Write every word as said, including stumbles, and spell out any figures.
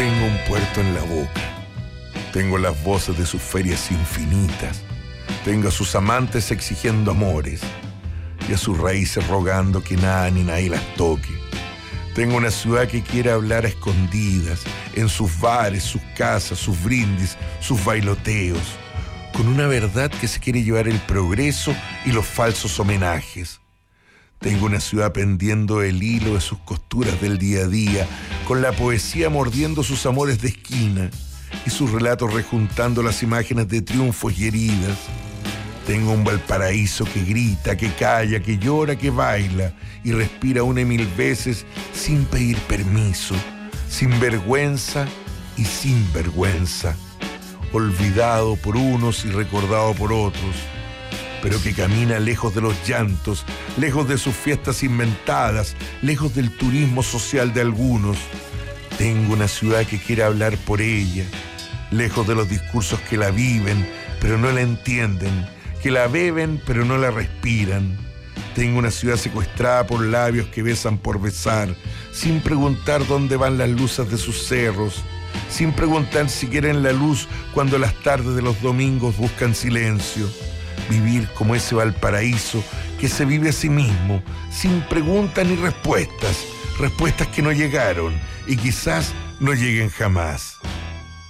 Tengo un puerto en la boca. Tengo las voces de sus ferias infinitas. Tengo a sus amantes exigiendo amores y a sus raíces rogando que nada ni nadie las toque. Tengo una ciudad que quiere hablar a escondidas, en sus bares, sus casas, sus brindis, sus bailoteos, con una verdad que se quiere llevar el progreso y los falsos homenajes. Tengo una ciudad pendiendo el hilo de sus costuras del día a día, con la poesía mordiendo sus amores de esquina y sus relatos rejuntando las imágenes de triunfos y heridas. Tengo un Valparaíso que grita, que calla, que llora, que baila y respira una y mil veces sin pedir permiso, sin vergüenza y sin vergüenza, olvidado por unos y recordado por otros, pero que camina lejos de los llantos, lejos de sus fiestas inventadas, lejos del turismo social de algunos. Tengo una ciudad que quiere hablar por ella, lejos de los discursos que la viven, pero no la entienden, que la beben, pero no la respiran. Tengo una ciudad secuestrada por labios que besan por besar, sin preguntar dónde van las luces de sus cerros, sin preguntar si quieren la luz cuando las tardes de los domingos buscan silencio. Vivir como ese Valparaíso que se vive a sí mismo, sin preguntas ni respuestas, respuestas que no llegaron y quizás no lleguen jamás.